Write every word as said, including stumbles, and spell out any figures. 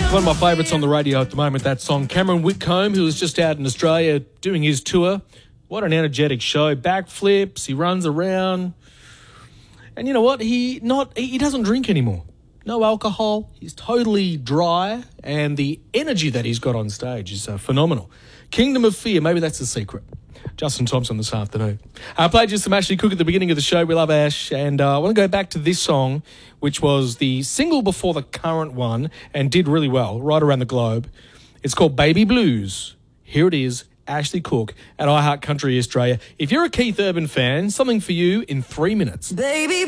One of my favourites on the radio at the moment, that song. Cameron Whitcomb, who is just out in Australia doing his tour. What an energetic show. Backflips, he runs around. And you know what? He not he doesn't drink anymore. No alcohol. He's totally dry. And the energy that he's got on stage is uh, phenomenal. Kingdom of Fear, maybe that's the secret. Justin Thompson this afternoon. I played you some Ashley Cook at the beginning of the show. We love Ash. And uh, I want to go back to this song, which was the single before the current one and did really well right around the globe. It's called Baby Blues. Here it is, Ashley Cook at iHeart Country Australia. If you're a Keith Urban fan, something for you in three minutes. Baby